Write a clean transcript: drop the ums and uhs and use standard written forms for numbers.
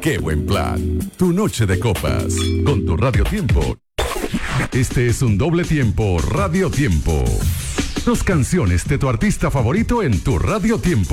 ¡Qué buen plan! Tu noche de copas con tu Radio Tiempo. Este es un doble tiempo Radio Tiempo. 2 canciones de tu artista favorito en tu Radio Tiempo.